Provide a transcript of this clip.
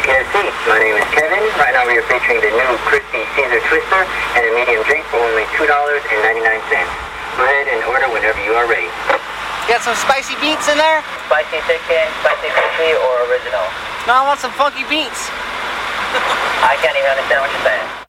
Your seat. My name is Kevin. Right now we are featuring the new Crispy Caesar Twister and a medium drink for only $2.99. Go ahead and order whenever you are ready. Got some spicy beets in there? Spicy chicken, spicy crispy, or original? No, I want some funky beets. I can't even understand what you're saying.